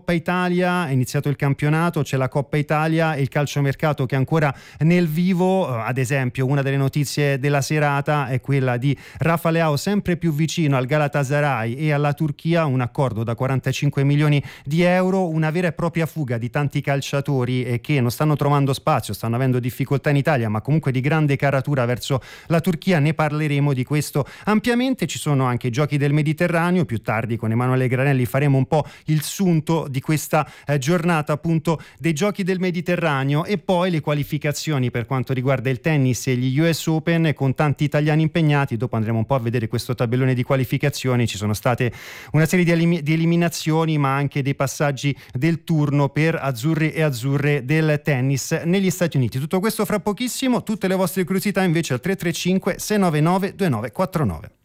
Coppa Italia, è iniziato il campionato, c'è la Coppa Italia e il calciomercato che è ancora nel vivo. Ad esempio, una delle notizie della serata è quella di Rafa Leao sempre più vicino al Galatasaray e alla Turchia, un accordo da 45 milioni di euro, una vera e propria fuga di tanti calciatori che non stanno trovando spazio, stanno avendo difficoltà in Italia, ma comunque di grande caratura verso la Turchia. Ne parleremo di questo ampiamente. Ci sono anche i Giochi del Mediterraneo, più tardi con Emanuele Granelli faremo un po' il sunto di questa giornata appunto dei Giochi del Mediterraneo, e poi le qualificazioni per quanto riguarda il tennis e gli US Open con tanti italiani impegnati. Dopo andremo un po' a vedere questo tabellone di qualificazioni. Ci sono state una serie di eliminazioni, ma anche dei passaggi del turno per azzurri e azzurre del tennis negli Stati Uniti. Tutto questo fra pochissimo. Tutte le vostre curiosità invece al 335 699 2949.